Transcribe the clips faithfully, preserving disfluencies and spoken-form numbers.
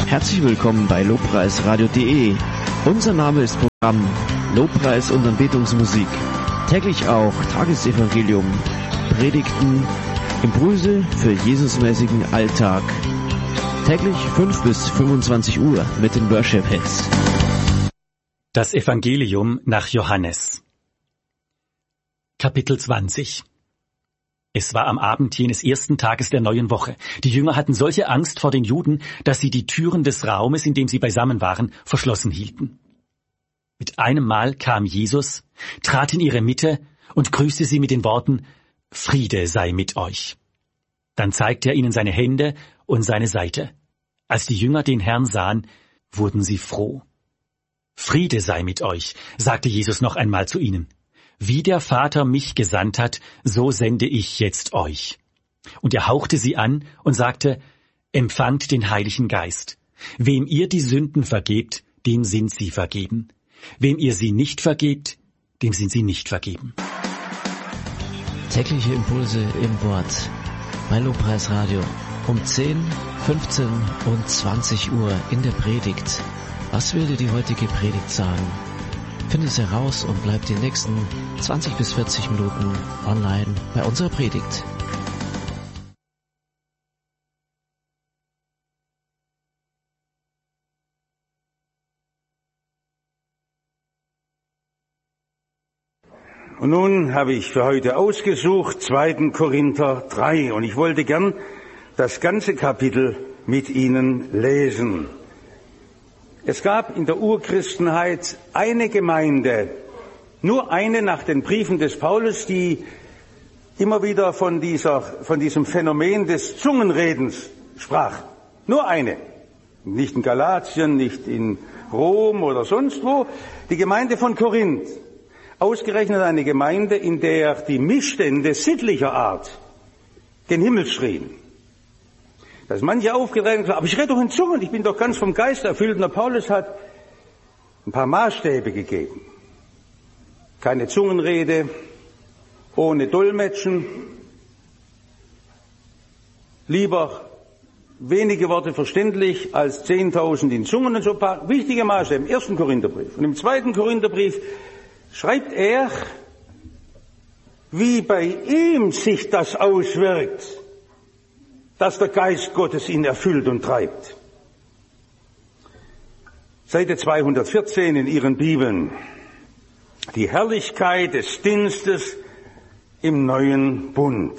Herzlich willkommen bei lobpreisradio punkt de. Unser Name ist Programm Lobpreis und Anbetungsmusik. Täglich auch Tagesevangelium, Predigten, Impulse für Jesusmäßigen Alltag. Täglich fünf bis fünfundzwanzig Uhr mit den Worship Hits. Das Evangelium nach Johannes. Kapitel zwanzig. Es war am Abend jenes ersten Tages der neuen Woche. Die Jünger hatten solche Angst vor den Juden, dass sie die Türen des Raumes, in dem sie beisammen waren, verschlossen hielten. Mit einem Mal kam Jesus, trat in ihre Mitte und grüßte sie mit den Worten: Friede sei mit euch. Dann zeigte er ihnen seine Hände und seine Seite. Als die Jünger den Herrn sahen, wurden sie froh. Friede sei mit euch, sagte Jesus noch einmal zu ihnen. Wie der Vater mich gesandt hat, so sende ich jetzt euch. Und er hauchte sie an und sagte: Empfangt den Heiligen Geist. Wem ihr die Sünden vergebt, dem sind sie vergeben. Wem ihr sie nicht vergebt, dem sind sie nicht vergeben. Tägliche Impulse im Wort bei Lobpreisradio um zehn, fünfzehn und zwanzig Uhr in der Predigt. Was will dir die heutige Predigt sagen? Finde es heraus und bleib die nächsten zwanzig bis vierzig Minuten online bei unserer Predigt. Und nun habe ich für heute ausgesucht zweiten Korinther drei und ich wollte gern das ganze Kapitel mit Ihnen lesen. Es gab in der Urchristenheit eine Gemeinde, nur eine nach den Briefen des Paulus, die immer wieder von dieser, von diesem Phänomen des Zungenredens sprach. Nur eine. Nicht in Galatien, nicht in Rom oder sonst wo. Die Gemeinde von Korinth. Ausgerechnet eine Gemeinde, in der die Missstände sittlicher Art gen Himmel schrien. Da ist manche aufgedreht und gesagt, aber ich rede doch in Zungen, ich bin doch ganz vom Geist erfüllt. Und der Paulus hat ein paar Maßstäbe gegeben. Keine Zungenrede, ohne Dolmetschen, lieber wenige Worte verständlich als zehntausend in Zungen und so ein paar wichtige Maßstäbe im ersten Korintherbrief. Und im zweiten Korintherbrief schreibt er, wie bei ihm sich das auswirkt, dass der Geist Gottes ihn erfüllt und treibt. Seite zweihundertvierzehn in Ihren Bibeln. Die Herrlichkeit des Dienstes im neuen Bund.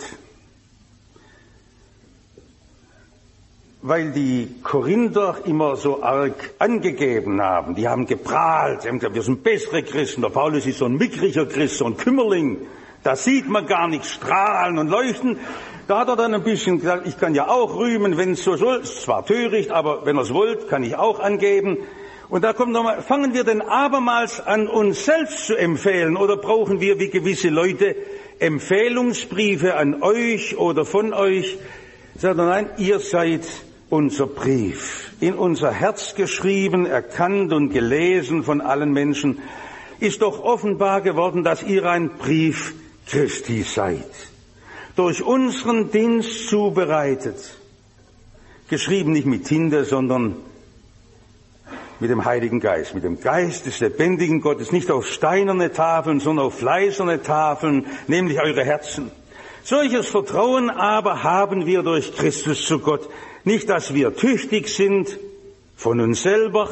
Weil die Korinther immer so arg angegeben haben, die haben geprahlt, sie haben gesagt, wir sind bessere Christen, der Paulus ist so ein mickriger Christ, so ein Kümmerling, da sieht man gar nichts strahlen und leuchten. Da hat er dann ein bisschen gesagt, ich kann ja auch rühmen, wenn es so soll, ist zwar töricht, aber wenn er es wollt, kann ich auch angeben. Und da kommt nochmal, fangen wir denn abermals an, uns selbst zu empfehlen, oder brauchen wir wie gewisse Leute Empfehlungsbriefe an euch oder von euch? Sagt er, nein, ihr seid unser Brief, in unser Herz geschrieben, erkannt und gelesen von allen Menschen, ist doch offenbar geworden, dass ihr ein Brief Christi seid. Durch unseren Dienst zubereitet, geschrieben nicht mit Tinte, sondern mit dem Heiligen Geist, mit dem Geist des lebendigen Gottes, nicht auf steinerne Tafeln, sondern auf fleischerne Tafeln, nämlich eure Herzen. Solches Vertrauen aber haben wir durch Christus zu Gott, nicht, dass wir tüchtig sind von uns selber,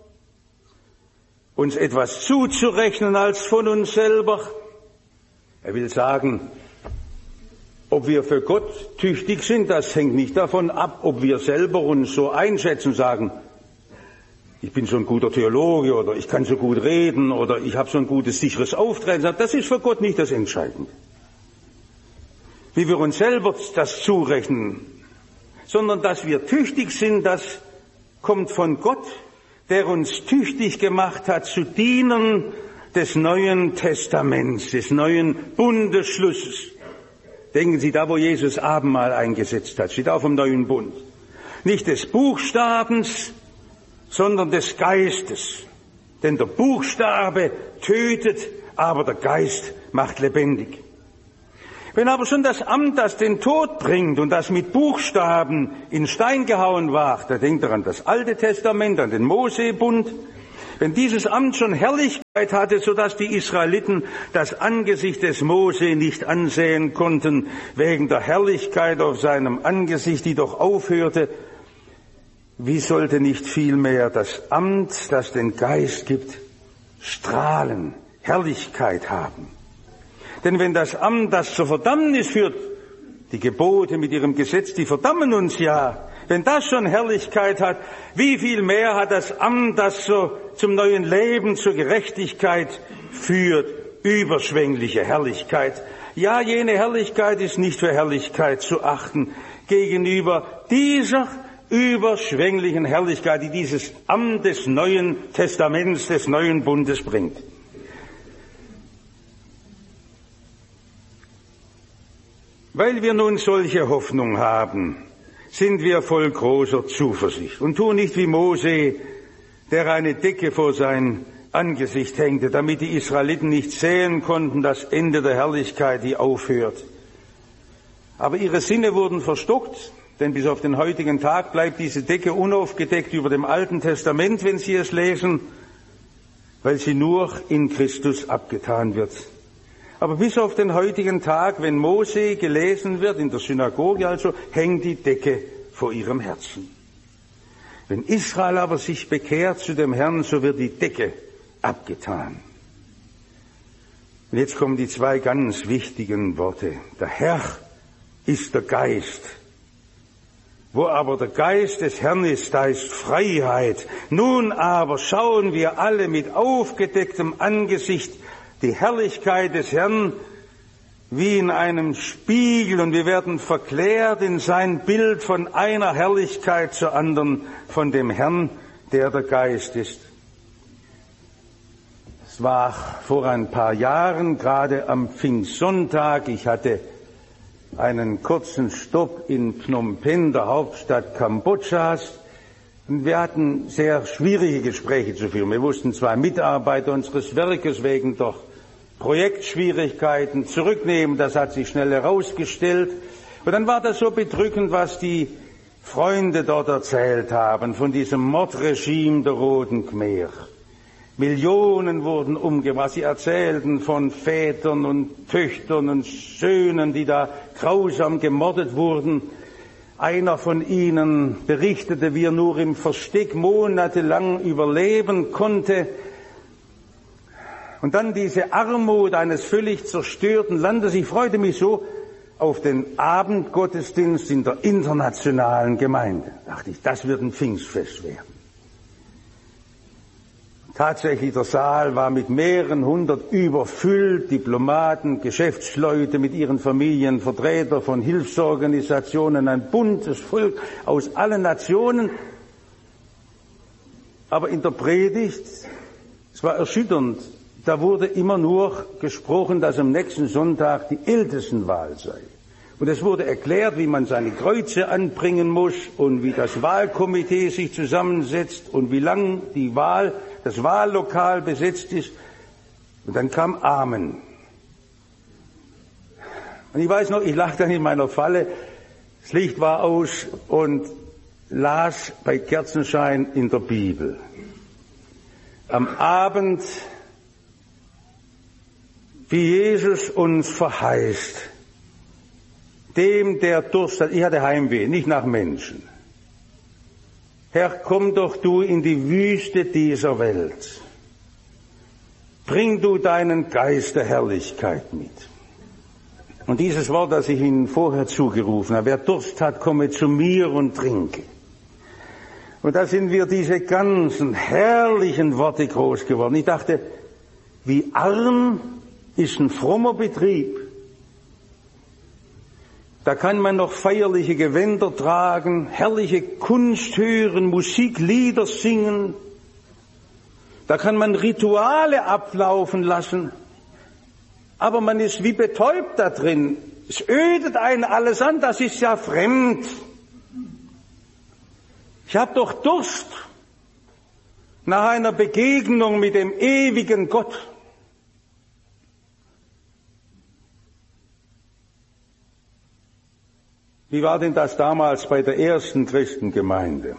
uns etwas zuzurechnen als von uns selber. Er will sagen, ob wir für Gott tüchtig sind, das hängt nicht davon ab, ob wir selber uns so einschätzen und sagen, ich bin so ein guter Theologe oder ich kann so gut reden oder ich habe so ein gutes, sicheres Auftreten. Das ist für Gott nicht das Entscheidende. Wie wir uns selber das zurechnen, sondern dass wir tüchtig sind, das kommt von Gott, der uns tüchtig gemacht hat zu Dienern des Neuen Testaments, des neuen Bundesschlusses. Denken Sie, da wo Jesus Abendmahl eingesetzt hat, steht auch vom neuen Bund. Nicht des Buchstabens, sondern des Geistes. Denn der Buchstabe tötet, aber der Geist macht lebendig. Wenn aber schon das Amt, das den Tod bringt und das mit Buchstaben in Stein gehauen war, da denkt er an das Alte Testament, an den Mosebund, wenn dieses Amt schon Herrlichkeit hatte, sodass die Israeliten das Angesicht des Mose nicht ansehen konnten, wegen der Herrlichkeit auf seinem Angesicht, die doch aufhörte, wie sollte nicht vielmehr das Amt, das den Geist gibt, strahlen, Herrlichkeit haben? Denn wenn das Amt, das zur Verdammnis führt, die Gebote mit ihrem Gesetz, die verdammen uns ja, wenn das schon Herrlichkeit hat, wie viel mehr hat das Amt, das so zum neuen Leben, zur Gerechtigkeit führt, überschwängliche Herrlichkeit. Ja, jene Herrlichkeit ist nicht für Herrlichkeit zu achten gegenüber dieser überschwänglichen Herrlichkeit, die dieses Amt des Neuen Testaments, des Neuen Bundes bringt. Weil wir nun solche Hoffnung haben, sind wir voll großer Zuversicht und tun nicht wie Mose, der eine Decke vor sein Angesicht hängte, damit die Israeliten nicht sehen konnten, das Ende der Herrlichkeit, die aufhört. Aber ihre Sinne wurden verstockt, denn bis auf den heutigen Tag bleibt diese Decke unaufgedeckt über dem Alten Testament, wenn Sie es lesen, weil sie nur in Christus abgetan wird. Aber bis auf den heutigen Tag, wenn Mose gelesen wird, in der Synagoge also, hängt die Decke vor ihrem Herzen. Wenn Israel aber sich bekehrt zu dem Herrn, so wird die Decke abgetan. Und jetzt kommen die zwei ganz wichtigen Worte. Der Herr ist der Geist. Wo aber der Geist des Herrn ist, da ist Freiheit. Nun aber schauen wir alle mit aufgedecktem Angesicht die Herrlichkeit des Herrn wie in einem Spiegel, und wir werden verklärt in sein Bild von einer Herrlichkeit zur anderen, von dem Herrn, der der Geist ist. Es war vor ein paar Jahren, gerade am Pfingstsonntag, ich hatte einen kurzen Stopp in Phnom Penh, der Hauptstadt Kambodschas, und wir hatten sehr schwierige Gespräche zu führen. Wir mussten zwei Mitarbeiter unseres Werkes wegen der Projektschwierigkeiten zurücknehmen, das hat sich schnell herausgestellt. Und dann war das so bedrückend, was die Freunde dort erzählt haben von diesem Mordregime der Roten Khmer. Millionen wurden umgebracht. Sie erzählten von Vätern und Töchtern und Söhnen, die da grausam gemordet wurden. Einer von ihnen berichtete, wie er nur im Versteck monatelang überleben konnte. Und dann diese Armut eines völlig zerstörten Landes. Ich freute mich so auf den Abendgottesdienst in der internationalen Gemeinde. Da dachte ich, das wird ein Pfingstfest werden. Tatsächlich, der Saal war mit mehreren hundert überfüllt, Diplomaten, Geschäftsleute mit ihren Familien, Vertreter von Hilfsorganisationen, ein buntes Volk aus allen Nationen. Aber in der Predigt, es war erschütternd, da wurde immer nur gesprochen, dass am nächsten Sonntag die Ältestenwahl sei. Und es wurde erklärt, wie man seine Kreuze anbringen muss und wie das Wahlkomitee sich zusammensetzt und wie lang die Wahl, das Wahllokal besetzt ist. Und dann kam Amen. Und ich weiß noch, ich lag dann in meiner Falle, das Licht war aus und las bei Kerzenschein in der Bibel. Am Abend, wie Jesus uns verheißt, dem, der Durst hat, ich hatte Heimweh, nicht nach Menschen. Herr, komm doch du in die Wüste dieser Welt. Bring du deinen Geist der Herrlichkeit mit. Und dieses Wort, das ich Ihnen vorher zugerufen habe, wer Durst hat, komme zu mir und trinke. Und da sind wir diese ganzen herrlichen Worte groß geworden. Ich dachte, wie arm ist ein frommer Betrieb. Da kann man noch feierliche Gewänder tragen, herrliche Kunst hören, Musik, Lieder singen. Da kann man Rituale ablaufen lassen. Aber man ist wie betäubt da drin. Es ödet einen alles an, das ist ja fremd. Ich habe doch Durst nach einer Begegnung mit dem ewigen Gott. Wie war denn das damals bei der ersten Christengemeinde?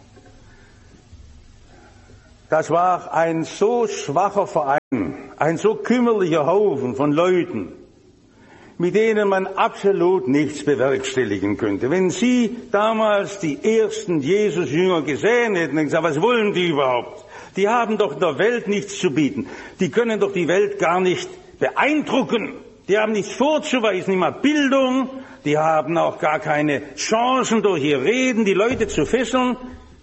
Das war ein so schwacher Verein, ein so kümmerlicher Haufen von Leuten, mit denen man absolut nichts bewerkstelligen könnte. Wenn Sie damals die ersten Jesus-Jünger gesehen hätten und gesagt, was wollen die überhaupt? Die haben doch der Welt nichts zu bieten. Die können doch die Welt gar nicht beeindrucken. Die haben nichts vorzuweisen, nicht mal Bildung. Die haben auch gar keine Chancen, durch ihr Reden die Leute zu fesseln.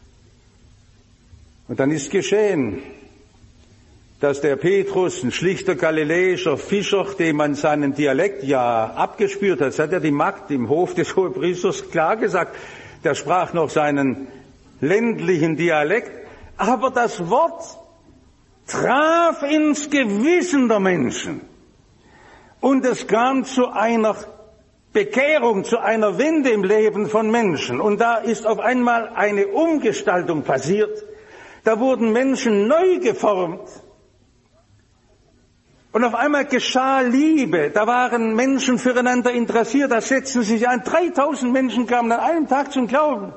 Und dann ist geschehen, dass der Petrus, ein schlichter galiläischer Fischer, dem man seinen Dialekt ja abgespürt hat, das hat ja die Magd im Hof des Hohepriesters klar gesagt, der sprach noch seinen ländlichen Dialekt, aber das Wort traf ins Gewissen der Menschen und es kam zu einer Bekehrung, zu einer Wende im Leben von Menschen. Und da ist auf einmal eine Umgestaltung passiert. Da wurden Menschen neu geformt. Und auf einmal geschah Liebe. Da waren Menschen füreinander interessiert. Da setzten sie sich ein. dreitausend Menschen kamen an einem Tag zum Glauben.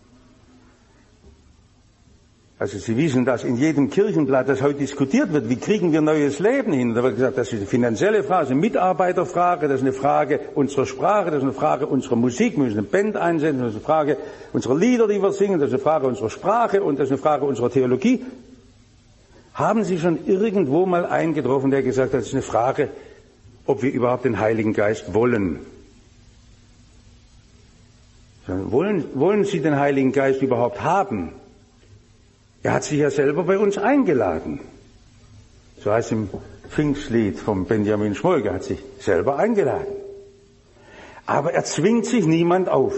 Also Sie wissen, dass in jedem Kirchenblatt, das heute diskutiert wird, wie kriegen wir neues Leben hin? Da wird gesagt, das ist eine finanzielle Frage, das ist eine Mitarbeiterfrage, das ist eine Frage unserer Sprache, das ist eine Frage unserer Musik, wir müssen eine Band einsetzen, das ist eine Frage unserer Lieder, die wir singen, das ist eine Frage unserer Sprache und das ist eine Frage unserer Theologie. Haben Sie schon irgendwo mal einen getroffen, der gesagt hat, das ist eine Frage, ob wir überhaupt den Heiligen Geist wollen? Wollen, wollen Sie den Heiligen Geist überhaupt haben? Er hat sich ja selber bei uns eingeladen. So heißt es im Pfingstlied vom Benjamin Schmolke, er hat sich selber eingeladen. Aber er zwingt sich niemand auf.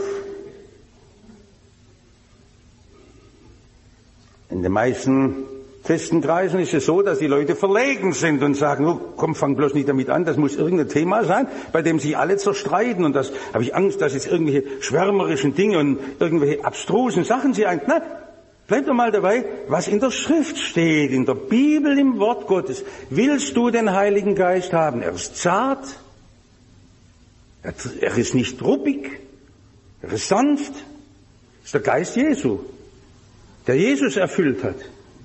In den meisten Christenkreisen ist es so, dass die Leute verlegen sind und sagen, oh, komm, fang bloß nicht damit an, das muss irgendein Thema sein, bei dem sich alle zerstreiten und das habe ich Angst, dass jetzt irgendwelche schwärmerischen Dinge und irgendwelche abstrusen Sachen sie ein... Nein, bleib doch mal dabei, was in der Schrift steht, in der Bibel, im Wort Gottes. Willst du den Heiligen Geist haben? Er ist zart, er ist nicht ruppig, er ist sanft. Das ist der Geist Jesu, der Jesus erfüllt hat.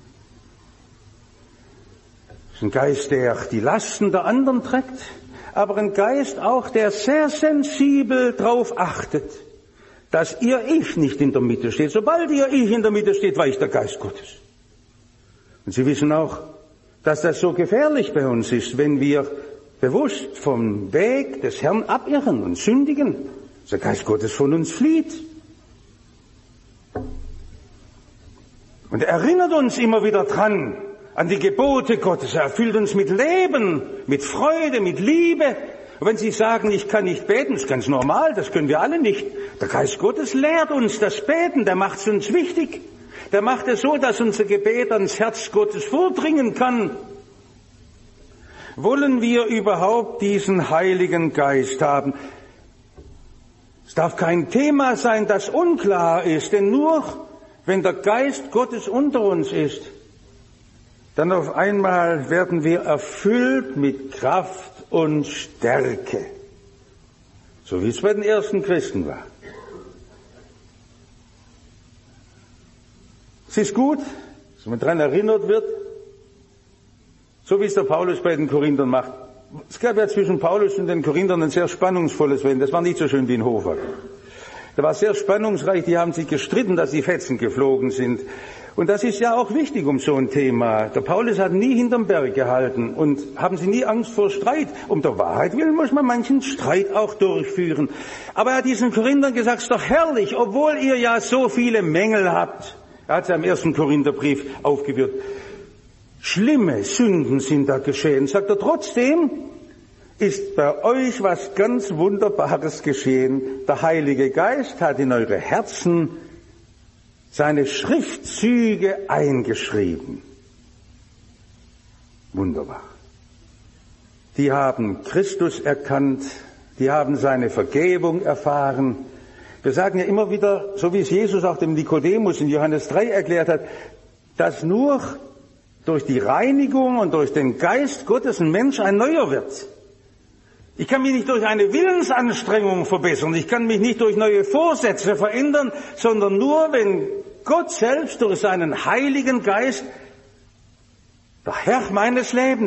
Das ist ein Geist, der die Lasten der anderen trägt, aber ein Geist auch, der sehr sensibel drauf achtet, dass ihr Ich nicht in der Mitte steht. Sobald ihr Ich in der Mitte steht, weicht der Geist Gottes. Und Sie wissen auch, dass das so gefährlich bei uns ist, wenn wir bewusst vom Weg des Herrn abirren und sündigen, dass der Geist Gottes von uns flieht. Und er erinnert uns immer wieder dran, an die Gebote Gottes. Er erfüllt uns mit Leben, mit Freude, mit Liebe. Und wenn Sie sagen, ich kann nicht beten, das ist ganz normal, das können wir alle nicht. Der Geist Gottes lehrt uns das Beten, der macht es uns wichtig. Der macht es so, dass unser Gebet ans Herz Gottes vordringen kann. Wollen wir überhaupt diesen Heiligen Geist haben? Es darf kein Thema sein, das unklar ist, denn nur wenn der Geist Gottes unter uns ist, dann auf einmal werden wir erfüllt mit Kraft und Stärke. So wie es bei den ersten Christen war. Es ist gut, dass man daran erinnert wird, so wie es der Paulus bei den Korinthern macht. Es gab ja zwischen Paulus und den Korinthern ein sehr spannungsvolles Wesen. Das war nicht so schön wie in Hofer. Das war sehr spannungsreich, die haben sich gestritten, dass die Fetzen geflogen sind. Und das ist ja auch wichtig um so ein Thema. Der Paulus hat nie hinterm Berg gehalten und haben Sie nie Angst vor Streit. Um der Wahrheit willen muss man manchen Streit auch durchführen. Aber er hat diesen Korinthern gesagt, es ist doch herrlich, obwohl ihr ja so viele Mängel habt. Er hat es ja im ersten Korintherbrief aufgeführt. Schlimme Sünden sind da geschehen. Sagt er, trotzdem ist bei euch was ganz Wunderbares geschehen. Der Heilige Geist hat in eure Herzen seine Schriftzüge eingeschrieben. Wunderbar. Die haben Christus erkannt, die haben seine Vergebung erfahren. Wir sagen ja immer wieder, so wie es Jesus auch dem Nikodemus in Johannes drei erklärt hat, dass nur durch die Reinigung und durch den Geist Gottes ein Mensch ein Neuer wird. Ich kann mich nicht durch eine Willensanstrengung verbessern. Ich kann mich nicht durch neue Vorsätze verändern, sondern nur, wenn Gott selbst durch seinen Heiligen Geist der Herr meines Lebens